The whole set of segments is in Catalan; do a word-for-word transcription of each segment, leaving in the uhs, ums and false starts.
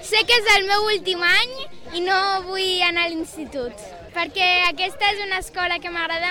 Sé que és el meu últim any i no vull anar a l'institut, perquè aquesta és una escola que m'agrada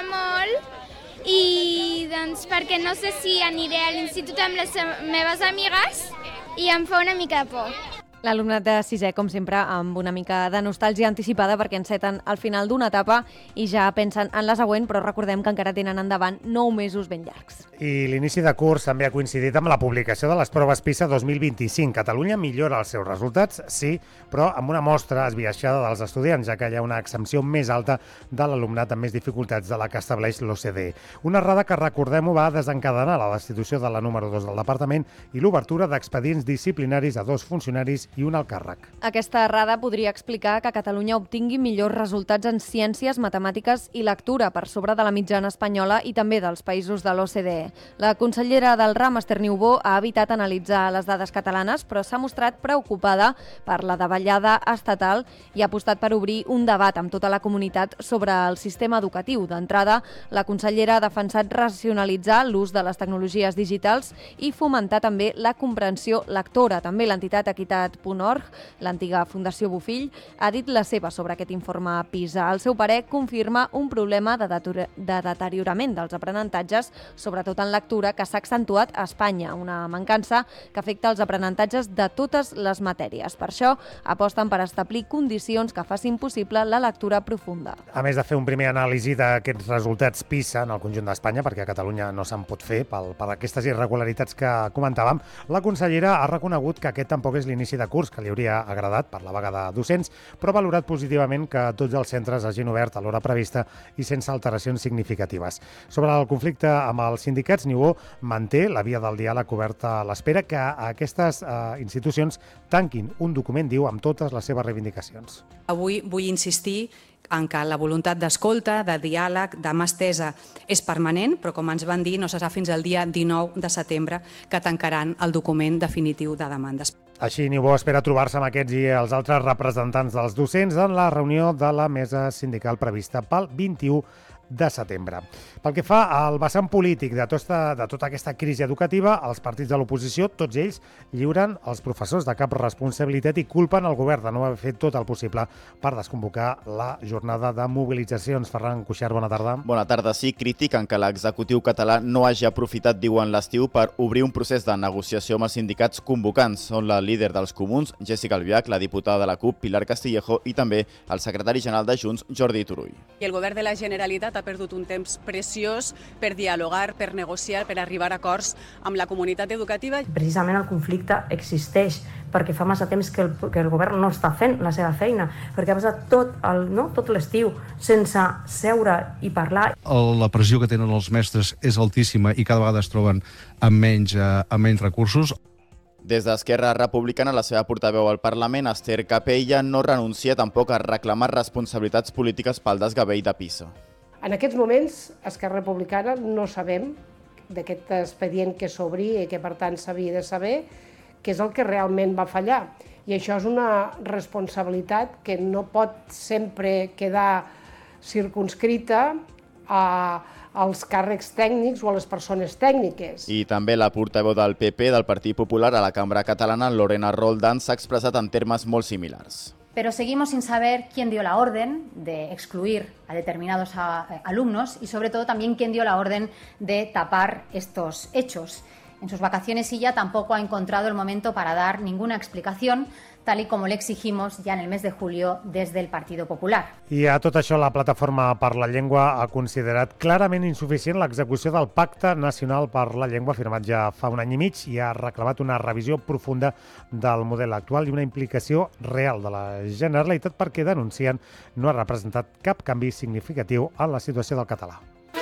molt i doncs perquè no sé si aniré a l'institut amb les meves amigues i em fa una mica de por. L'alumnat de sisè, com sempre, amb una mica de nostàlgia anticipada perquè enceten al final d'una etapa i ja pensen en la següent, però recordem que encara tenen endavant nou mesos ben llargs. I l'inici de curs també ha coincidit amb la publicació de les proves PISA dos mil vint-i-cinc. Catalunya millora els seus resultats, sí, però amb una mostra esbiaixada dels estudiants, ja que hi ha una exempció més alta de l'alumnat amb més dificultats de la que estableix l'O C D E. Una errada que, recordem-ho, va desencadenar la destitució de la número dos del departament i l'obertura d'expedients disciplinaris a dos funcionaris i un alt càrrec. Aquesta errada podria explicar que Catalunya obtingui millors resultats en ciències, matemàtiques i lectura per sobre de la mitjana espanyola i també dels països de l'O C D E. La consellera del ram, Esther Niubó, ha evitat analitzar les dades catalanes, però s'ha mostrat preocupada per la davallada estatal i ha apostat per obrir un debat amb tota la comunitat sobre el sistema educatiu. D'entrada, la consellera ha defensat racionalitzar l'ús de les tecnologies digitals i fomentar també la comprensió lectora. També l'entitat equitat punt org, l'antiga Fundació Bofill, ha dit la seva sobre aquest informe PISA. El seu parer confirma un problema de, de deteriorament dels aprenentatges, sobretot en lectura, que s'ha accentuat a Espanya, una mancança que afecta els aprenentatges de totes les matèries. Per això aposten per establir condicions que facin possible la lectura profunda. A més de fer un primer anàlisi d'aquests resultats PISA en el conjunt d'Espanya, perquè a Catalunya no se'n pot fer per, per aquestes irregularitats que comentàvem, la consellera ha reconegut que aquest tampoc és l'inici de curs que li hauria agradat per la vaga de docents, però ha valorat positivament que tots els centres hagin obert a l'hora prevista i sense alteracions significatives. Sobre el conflicte amb els sindicats, Niubó manté la via del diàleg oberta a l'espera que aquestes eh, institucions tanquin un document, diu, amb totes les seves reivindicacions. Avui vull insistir en que la voluntat d'escolta, de diàleg, de mà estesa és permanent, però com ens van dir, no serà fins al dia dinou de setembre que tancaran el document definitiu de demandes. Així, Niubó espera trobar-se amb aquests i els altres representants dels docents en la reunió de la mesa sindical prevista pel vint-i-u de setembre. Pel que fa al vessant polític de tota, de tota aquesta crisi educativa, els partits de l'oposició, tots ells, lliuren els professors de cap responsabilitat i culpen el govern de no haver fet tot el possible per desconvocar la jornada de mobilitzacions. Ferran Cuixart, bona tarda. Bona tarda. Sí, critiquen que l'executiu català no hagi aprofitat, diuen, l'estiu per obrir un procés de negociació amb els sindicats convocants. Són la líder dels Comuns, Jessica Albiach, la diputada de la CUP, Pilar Castillejo, i també el secretari general de Junts, Jordi Turull. I el govern de la Generalitat ha perdut un temps preciós per dialogar, per negociar, per arribar a acords amb la comunitat educativa. Precisament el conflicte existeix perquè fa massa temps que el, que el govern no està fent la seva feina, perquè ha passat tot, el, no, tot l'estiu sense seure i parlar. La pressió que tenen els mestres és altíssima i cada vegada es troben amb menys, amb menys recursos. Des d'Esquerra Republicana, la seva portaveu al Parlament, Esther Capella, no renuncia tampoc a reclamar responsabilitats polítiques pel desgavell de PISA. En aquests moments, Esquerra Republicana no sabem d'aquest expedient que s'obri i que, per tant, s'havia de saber què és el que realment va fallar. I això és una responsabilitat que no pot sempre quedar circunscrita a als càrrecs tècnics o a les persones tècniques. I també la portaveu del P P del Partit Popular a la Cambra Catalana, Lorena Roldán, s'ha expressat en termes molt similars. Pero seguimos sin saber quién dio la orden de excluir a determinados alumnos y sobre todo también quién dio la orden de tapar estos hechos. En sus vacaciones ella tampoco ha encontrado el momento para dar ninguna explicación, tal y como le exigimos ya en el mes de julio desde el Partido Popular. I a tot això, la Plataforma per la Llengua ha considerat clarament insuficient l'execució del Pacte Nacional per la Llengua firmat ja fa un any i mig i ha reclamat una revisió profunda del model actual i una implicació real de la Generalitat perquè, denuncien, no ha representat cap canvi significatiu en la situació del català.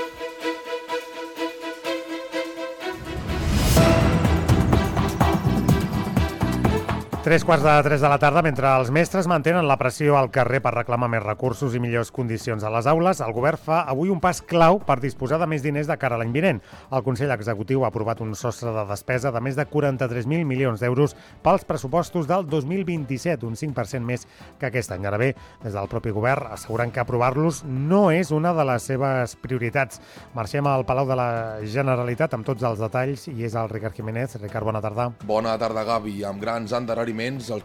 Tres quarts de tres de la tarda, mentre els mestres mantenen la pressió al carrer per reclamar més recursos i millors condicions a les aules, el govern fa avui un pas clau per disposar de més diners de cara a l'any vinent. El Consell Executiu ha aprovat un sostre de despesa de més de quaranta-tres mil milions d'euros pels pressupostos del dos mil vint-i-set, un cinc per cent més que aquest any. Ara bé, des del propi govern asseguren que aprovar-los no és una de les seves prioritats. Marxem al Palau de la Generalitat amb tots els detalls i és el Ricard Jiménez. Ricard, bona tarda. Bona tarda, Gavi. Amb grans endarreriments, el